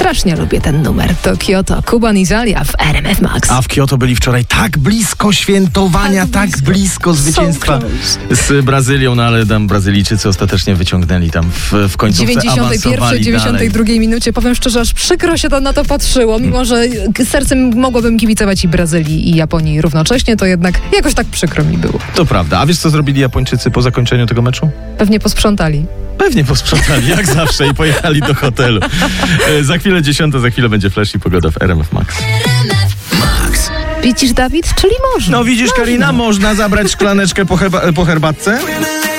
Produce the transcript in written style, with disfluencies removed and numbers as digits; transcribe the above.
Strasznie lubię ten numer. To Kyoto, Kuban i Żalia w RMF Max. A w Kyoto byli wczoraj tak blisko świętowania, tak blisko zwycięstwa z Brazylią, no ale tam Brazylijczycy ostatecznie wyciągnęli tam w końcówce, 91, 92 minucie. Powiem szczerze, aż przykro się na to patrzyło, mimo że sercem mogłabym kibicować i Brazylii i Japonii równocześnie, to jednak jakoś tak przykro mi było. To prawda. A wiesz, co zrobili Japończycy po zakończeniu tego meczu? Pewnie posprzątali. Pewnie posprzątali, jak zawsze, i pojechali do hotelu. Za chwilę 10, za chwilę będzie Flash i pogoda w RMF Max. Widzisz, Dawid? Czyli można. No widzisz, Karina, można zabrać szklaneczkę po herbatce?